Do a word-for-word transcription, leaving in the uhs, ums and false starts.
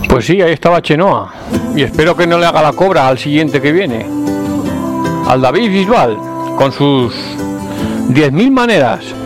Pues sí, ahí estaba Chenoa. Y espero que no le haga la cobra al siguiente que viene. Al David Bisbal, con sus diez mil maneras.